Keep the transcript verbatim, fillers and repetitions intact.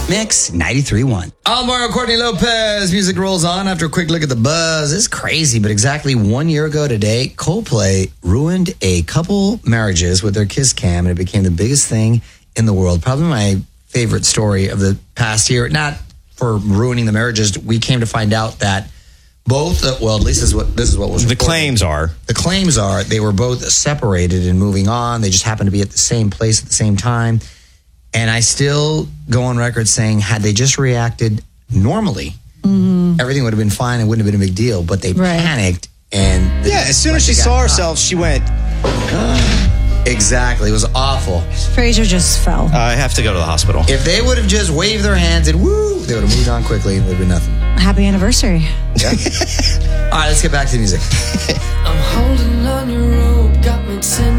Mix ninety-three point one. Alvaro Courtney Lopez. Music rolls on after a quick look at the buzz. It's crazy, but exactly one year ago today, Coldplay ruined a couple marriages with their kiss cam, and it became the biggest thing in the world. Probably my favorite story of the past year. Not for ruining the marriages. We came to find out that both, uh, well, at least this is what this is what was the reported. claims are. The claims are they were both separated and moving on. They just happened to be at the same place at the same time. And I still go on record saying, had they just reacted normally, mm-hmm. everything would have been fine. It wouldn't have been a big deal. But they right. panicked. And yeah, as soon like as she saw herself, she went. Exactly. It was awful. Fraser just fell. Uh, I have to go to the hospital. If they would have just waved their hands and woo, they would have moved on quickly and it would have been nothing. Happy anniversary. Yeah. All right, let's get back to the music. I'm holding on your rope, got me ten